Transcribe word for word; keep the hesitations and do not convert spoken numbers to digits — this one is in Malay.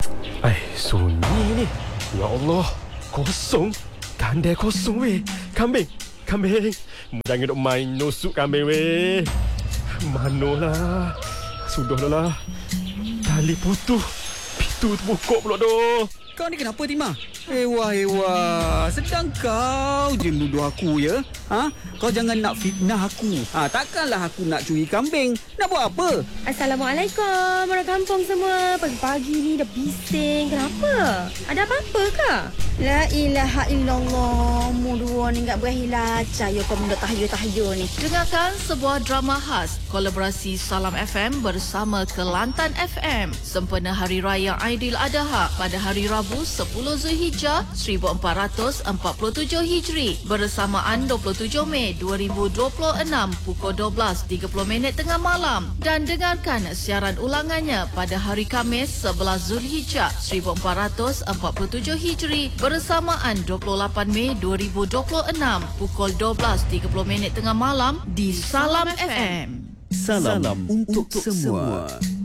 Ai, sunyi ni. Ya Allah, kosong. Kandai kosong weh. Kambing, kambing. Jangan duk main nusuk kambing weh. Manolah. Sudahlah lah. Tali putus. Pintu terbuka pula doh. Kau ni kenapa, Timah? Ewa-ewa, sedang kau je nuduh aku ya? Ha? Kau jangan nak fitnah aku. Ha, takkanlah aku nak curi kambing. Nak buat apa? Assalamualaikum orang kampung semua. Pagi-pagi ni dah bising. Kenapa? Ada apa-apa ke? La ilaha illallah. Mu dua ni tak berakhir lacak. Ya kau benda tahayul-tahayul ni. Dengarkan sebuah drama khas kolaborasi Salam F M bersama Kelantan F M sempena Hari Raya Aidiladha pada hari Rabu sepuluh Zulhijjah seribu empat ratus empat puluh tujuh Hijri bersamaan dua puluh tujuh Mei dua ribu dua puluh enam pukul dua belas tiga puluh minit tengah malam dan dengarkan siaran ulangannya pada hari Khamis sebelas Zulhijjah seribu empat ratus empat puluh tujuh Hijri bersamaan dua puluh lapan Mei dua ribu dua puluh enam pukul dua belas tiga puluh minit tengah malam di Salam F M. Salam, Salam untuk, untuk semua. semua.